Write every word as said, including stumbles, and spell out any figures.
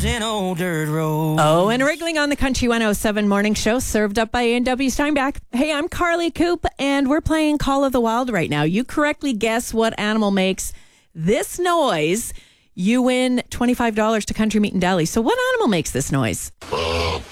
potholes and old dirt roads. Oh, and wriggling on the Country one oh seven morning show, served up by A and W Steinbach. Hey, I'm Carly Coop, and we're playing Call of the Wild right now. You correctly guess what animal makes this noise, you win twenty-five dollars to Country Meat and Deli. So what animal makes this noise?